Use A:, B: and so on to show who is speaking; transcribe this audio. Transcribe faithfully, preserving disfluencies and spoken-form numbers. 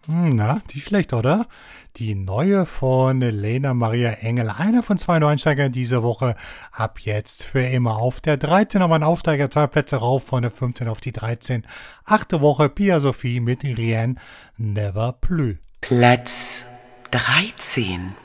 A: Hm, Na, die schlecht, oder? Die neue von Lena Maria Engel, einer von zwei Neueinsteigern dieser Woche, ab jetzt für immer auf der dreizehn, aber ein Aufsteiger, zwei Plätze rauf von der fünfzehn auf die dreizehn. Achte Woche, Pia Sophie mit Rien Never Plus.
B: Platz dreizehn.